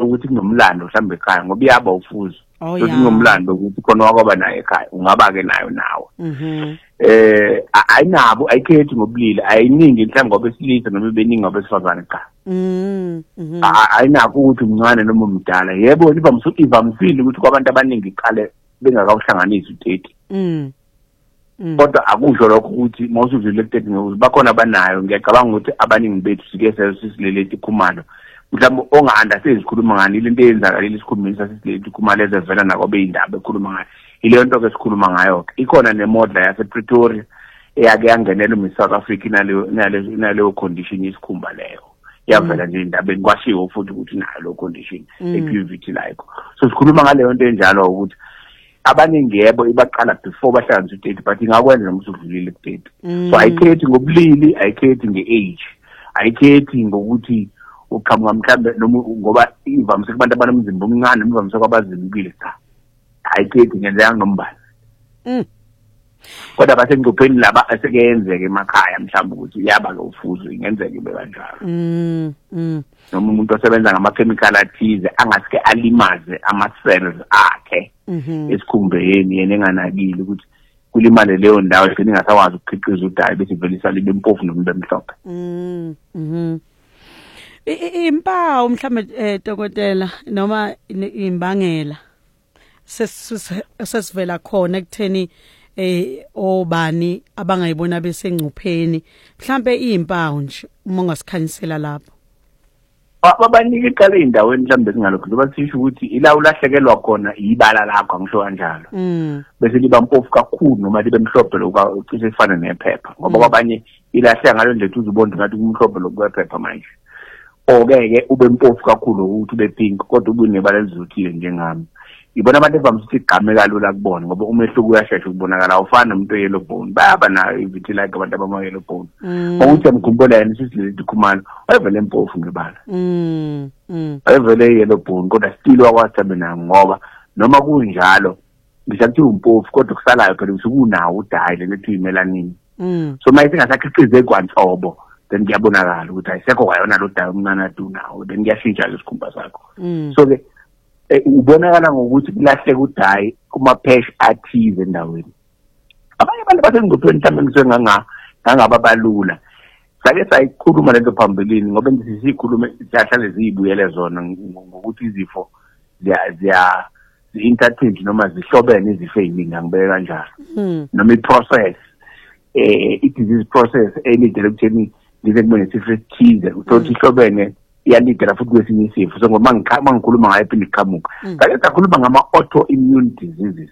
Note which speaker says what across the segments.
Speaker 1: ukuthi kunomlando mhlawumbe ekhaya ngoba iyaba ufuzo
Speaker 2: yeah.
Speaker 1: Kunomlando ukuthi khona wakwaba naye ekhaya ungaba ke nayo nawe ayinabo ayikhethi ngobulili ayiningi mhlawumbe ngoba esilisa noma beningi ngoba esifazane cha ayinako ukuthi umncane noma umdala yebo ivamisile ukuthi kwabantu abaningi iqale bengakawuhlanganisi u30 kodwa akusho lokho ukuthi mawusuzile ku30 bakhona abanayo ngiyacabanga ukuthi abaningi bethu sike sesileleti khumalo mhlawumbe onga-understand sikhuluma ngani into eyenzakalile isikhulumeni sasileleti khumalo ezevela nakobe indaba ekhuluma ngayo ile nto ke sikhuluma ngayo ikhona nemodla yasePretoria eyake yangenela South Africa inaleyo condition yesikhumba leyo yavela nje indabeni kwashiwo futhi ukuthi nayo lo condition ePVT like so sikhuluma ngaleyo nto enjalo ukuthi abaningi yebo ibaqala before bahlanganisa u30 but ingakwenza noma usudlulile ku30 so ayikhethi ngobulili ayikhethi ngeage ayikhethi ngokuthi uqhamuka mhlambe noma ngoba ivamise kubantu abanomzimba omncane ivamise kwabazimbile cha ayikhethi ngendlela ngombala kodwa basengcupheni laba asekenzeke emakhaya mhlawumbe ukuthi yaba ke ufuzo ingenzeka ibe kanjalo noma umuntu osebenza ngamakhemical athize angasike alimaze ama-cells akhe esikhumbeni yena enganakile ukuthi kulimale leyo ndawo egcina ingasakwazi ukukhiqiza udayi bese ivelisa libe mpofu noma libe mhlophe
Speaker 2: impawu mhlawumbe dokotela noma imbangela sesivela khona ekutheni obani abangayibona besengcupheni mhlambe izimpawu nje uma ungasikhanyisela lapho
Speaker 1: abanike iqale indaweni mhlambe singalokho ngoba sisho ukuthi ila ulahlekelwa khona ibala lakho angisho kanjalo bese liba mpofu kakhulu noma libe mhlophe lokucishe ifana nephepha ngoba kwabanye ilahle ngalo ndlethu uzubona ngathi kumhlophe lokwephepha manje okeke ube mpofu kakhulu ukuthi ube pink kodwa ube nebala elizuthile njengami ibona abantu evamise ukuthi igqame kalula kubona ngoba umehluko uyashesha ukubonakala awufani nomuntu oyellow bone bayaba nayo ivithi like abantu abama yellow bone ukuthi amkhumbula yena sisileti khumalo wayevele mpofu ngebala wayevele yellow bone kodwa still wakwasabe nayo ngoba noma kunjalo ngisakuthi umpofu kodwa kusalayo phela usukunawo udayi lethi imelanin so manje singasakhiqize kwanhlobo then kuyabonakala ukuthi ayisekho kwayona lo dayi umncane adunawo then kuyashintsha isikhumba sakho so ke ubonakala ngokuthi kulahle kudayi kuma-patch athize endaweni abanye abantu basengcupheni mhlawumbe ngisuke ngangababalula sake sayikhuluma lento phambilini ngoba sisikhulume siyahlale ziyibuyele zona ngokuthi izifo zi-interchange noma zihlobene izifo eziningi angibeke kanjalo noma i-process i-disease process elidele ekutheni lize kube nesifo esithize uthothi ihlobene iyalidela futhi kwesinye isifo so ngoba ngikhuluma ngayo iphinde iqhamuka sake sakhuluma ngama-autoimmune diseases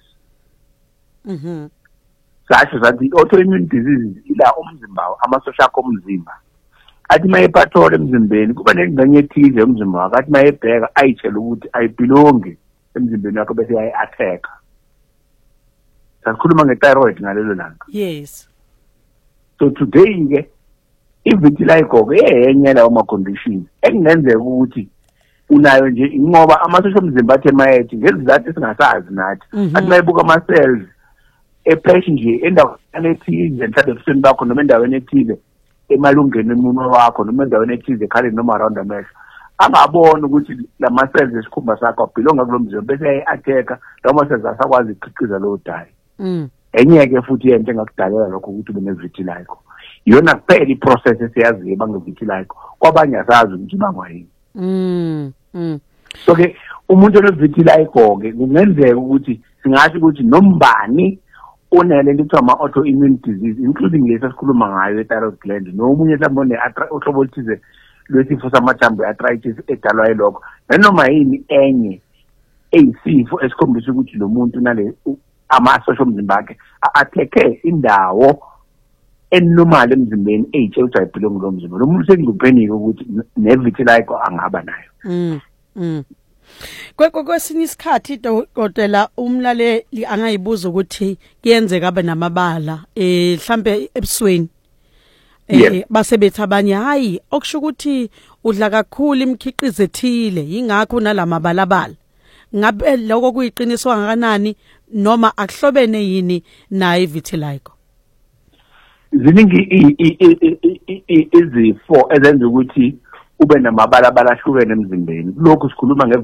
Speaker 1: sasho sathi i-autoimmune diseases ila umzimba amasosha akho omzimba athi mayephathole emzimbeni kuba nengxenye ethize yomzimba wakho athi mayebheka ayitshela ukuthi ayibhilongi emzimbeni wakho bese yayi-attack sakhuluma nge-thyroid ngalelo langa
Speaker 2: yes
Speaker 1: so today-ke i-vitiligo yenye lawo ma-conditions ekungenzeka ukuthi unayo nje ngoba amasosha omzimba athe mayethi ngezizathu esingasazi nathi athi mayebuka ama-cells epheshi nje endaweni ethize mhlawumbe ebusweni bakho noma endaweni ethile emalungeni emunwe wakho noma endaweni ethize ekhaleni noma around amehlo angaboni ukuthi lama-cells esikhumba sakho abhilonga kulo mzimba bese yayi-attack lawo ma-cells asakwazi ukukhiqiza lowo dayi enye-ke futhi yento engakudalela lokho ukuthi ube ne-vitiligo yona kuphela iprocess esiyaziyo ebangevitiligo kwabanye asazi ukuthi bangwa yini so ke umuntu onevitiligo ke kungenzeka ukuthi singasho ukuthi nombani onele into kuthiwa ama-autoimmune disease including lesi esikhuluma ngayo i-thyroid gland nomunye mhlawumbe uhlobo oluthize lwesifo samathambo i-arthritis edalwa yilokho nanoma yini enye eyisifo esikhombisa ukuthi lo muntu nale amasosha omzimba akhe athekhe indawo enormal emzimbeni eyitshela ukuthi ayibhilongi lo mzimba lo muntu usengcupheni-ke ukuthi nevitiligo angaba nayo
Speaker 2: kwesinye isikhathi dokotela umlaleli angayibuza ukuthi kuyenzeka abe namabala mhlambe ebusweni base bethi abanye hayi okusho ukuthi udla kakhulu imikhiqizo ethile yingakho nalamabalabala ngabe lokho kuyiqiniso kangakanani noma akuhlobene yini nayo ivitiligo
Speaker 1: ziningi izifo ezenza ukuthi ube namabalabala ahlukene emzimbeni lokhu sikhuluma